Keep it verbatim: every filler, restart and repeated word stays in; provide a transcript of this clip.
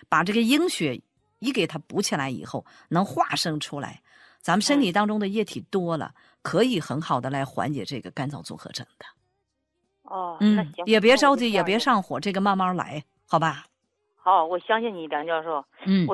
把这个阴血一给它补起来以后，能化生出来，咱们身体当中的液体多了，嗯、可以很好的来缓解这个干燥综合症的。 哦， 嗯， 那行， 也别着急，也也别上火，这个慢慢来，好吧？ 好，我相信你，梁教授。 嗯。